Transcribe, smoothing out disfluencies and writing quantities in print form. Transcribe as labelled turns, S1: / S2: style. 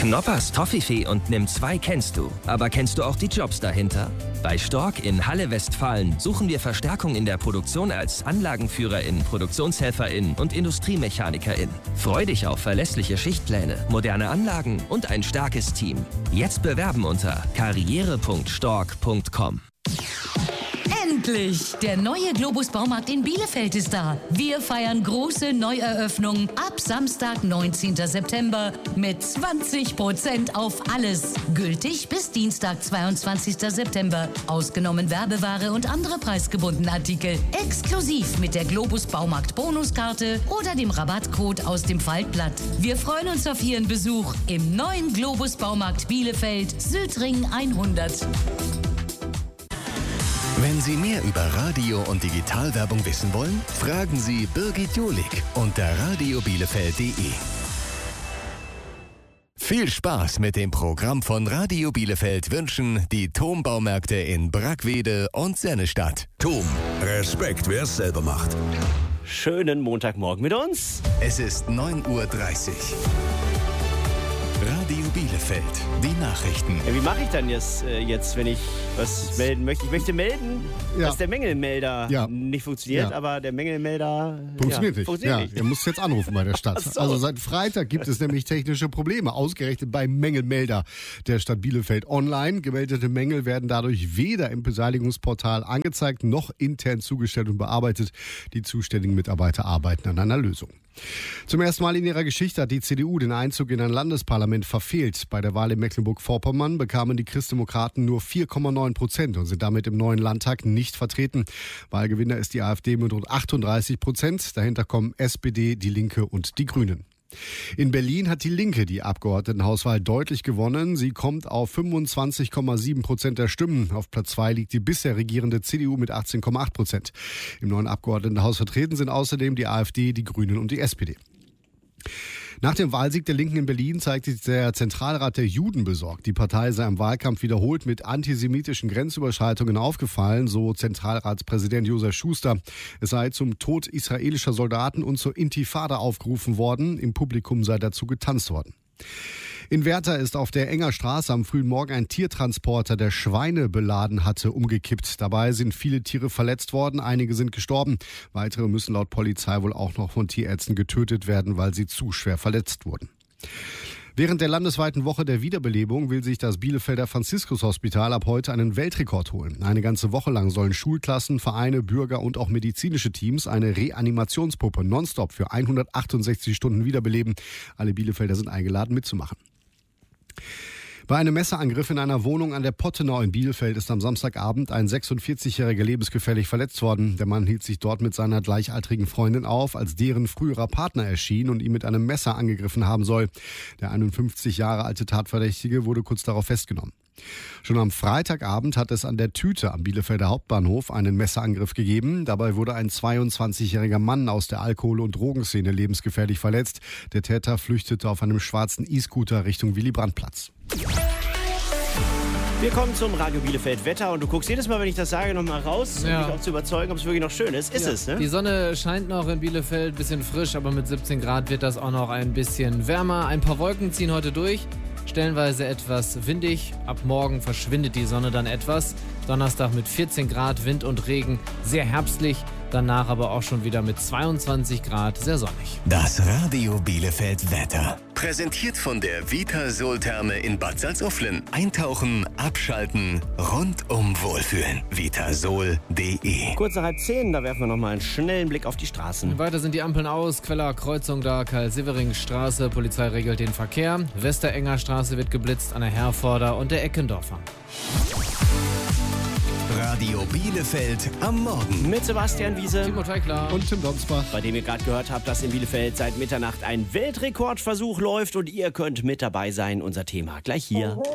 S1: Knoppers Toffifee und Nimm 2 kennst du. Aber kennst du auch die Jobs dahinter? Bei Stork in Halle Westfalen suchen wir Verstärkung in der Produktion als Anlagenführerin, Produktionshelferin und Industriemechanikerin. Freu dich auf verlässliche Schichtpläne, moderne Anlagen und ein starkes Team. Jetzt bewerben unter karriere.stork.com.
S2: Endlich! Der neue Globus Baumarkt in Bielefeld ist da. Wir feiern große Neueröffnung ab Samstag, 19. September mit 20% auf alles. Gültig bis Dienstag, 22. September. Ausgenommen Werbeware und andere preisgebundene Artikel. Exklusiv mit der Globus Baumarkt Bonuskarte oder dem Rabattcode aus dem Faltblatt. Wir freuen uns auf Ihren Besuch im neuen Globus Baumarkt Bielefeld, Südring 100.
S3: Wenn Sie mehr über Radio- und Digitalwerbung wissen wollen, fragen Sie Birgit Jolik unter radiobielefeld.de. Viel Spaß mit dem Programm von Radio Bielefeld wünschen die TOM-Baumärkte in Brackwede und Sennestadt.
S4: TOM, Respekt, wer es selber macht.
S5: Schönen Montagmorgen mit uns.
S3: Es ist 9:30 Uhr. Radio Bielefeld, die Nachrichten.
S5: Ja, wie mache ich dann jetzt, wenn ich was melden möchte? Ich möchte melden, dass der Mängelmelder nicht funktioniert, aber der Mängelmelder
S6: funktioniert nicht.
S5: Funktioniert nicht.
S6: Ihr müsst jetzt anrufen bei der Stadt.
S5: So.
S6: Also seit Freitag gibt es nämlich technische Probleme, ausgerechnet beim Mängelmelder der Stadt Bielefeld online. Gemeldete Mängel werden dadurch weder im Beseitigungsportal angezeigt, noch intern zugestellt und bearbeitet. Die zuständigen Mitarbeiter arbeiten an einer Lösung. Zum ersten Mal in ihrer Geschichte hat die CDU den Einzug in ein Landesparlament verfehlt. Bei der Wahl in Mecklenburg-Vorpommern bekamen die Christdemokraten nur 4,9% und sind damit im neuen Landtag nicht vertreten. Wahlgewinner ist die AfD mit rund 38%. Dahinter kommen SPD, die Linke und die Grünen. In Berlin hat die Linke die Abgeordnetenhauswahl deutlich gewonnen. Sie kommt auf 25,7% der Stimmen. Auf Platz 2 liegt die bisher regierende CDU mit 18,8%. Im neuen Abgeordnetenhaus vertreten sind außerdem die AfD, die Grünen und die SPD. Nach dem Wahlsieg der Linken in Berlin zeigt sich der Zentralrat der Juden besorgt. Die Partei sei im Wahlkampf wiederholt mit antisemitischen Grenzüberschreitungen aufgefallen, so Zentralratspräsident Josef Schuster. Es sei zum Tod israelischer Soldaten und zur Intifada aufgerufen worden. Im Publikum sei dazu getanzt worden. In Werther ist auf der Enger Straße am frühen Morgen ein Tiertransporter, der Schweine beladen hatte, umgekippt. Dabei sind viele Tiere verletzt worden, einige sind gestorben. Weitere müssen laut Polizei wohl auch noch von Tierärzten getötet werden, weil sie zu schwer verletzt wurden. Während der landesweiten Woche der Wiederbelebung will sich das Bielefelder Franziskus-Hospital ab heute einen Weltrekord holen. Eine ganze Woche lang sollen Schulklassen, Vereine, Bürger und auch medizinische Teams eine Reanimationspuppe nonstop für 168 Stunden wiederbeleben. Alle Bielefelder sind eingeladen mitzumachen. Bei einem Messerangriff in einer Wohnung an der Pottenau in Bielefeld ist am Samstagabend ein 46-Jähriger lebensgefährlich verletzt worden. Der Mann hielt sich dort mit seiner gleichaltrigen Freundin auf, als deren früherer Partner erschien und ihn mit einem Messer angegriffen haben soll. Der 51 Jahre alte Tatverdächtige wurde kurz darauf festgenommen. Schon am Freitagabend hat es an der Tüte am Bielefelder Hauptbahnhof einen Messerangriff gegeben. Dabei wurde ein 22-jähriger Mann aus der Alkohol- und Drogenszene lebensgefährlich verletzt. Der Täter flüchtete auf einem schwarzen E-Scooter Richtung Willy-Brandt-Platz.
S5: Wir kommen zum Radio Bielefeld Wetter und du guckst jedes Mal, wenn ich das sage, nochmal raus, um dich auch zu überzeugen, ob es wirklich noch schön ist. Ist es, ne?
S7: Die Sonne scheint noch in Bielefeld, bisschen frisch, aber mit 17 Grad wird das auch noch ein bisschen wärmer. Ein paar Wolken ziehen heute durch. Stellenweise etwas windig. Ab morgen verschwindet die Sonne dann etwas. Donnerstag mit 14 Grad, Wind und Regen, sehr herbstlich. Danach aber auch schon wieder mit 22 Grad, sehr sonnig.
S3: Das Radio Bielefeld Wetter. Präsentiert von der Vitasol-Therme in Bad Salzuflen. Eintauchen, abschalten, rundum wohlfühlen. Vitasol.de.
S5: Kurz nach 9:30, da werfen wir nochmal einen schnellen Blick auf die Straßen.
S7: Weiter sind die Ampeln aus. Queller Kreuzung da, Karl-Severing-Straße. Polizei regelt den Verkehr. Westerenger Straße wird geblitzt an der Herforder und der Eckendorfer.
S3: Radio Bielefeld am Morgen.
S5: Mit Sebastian Wiese
S7: Timo Teigler
S6: und Tim Donsbach.
S5: Bei dem ihr gerade gehört habt, dass in Bielefeld seit Mitternacht ein Weltrekordversuch läuft und ihr könnt mit dabei sein. Unser Thema gleich hier.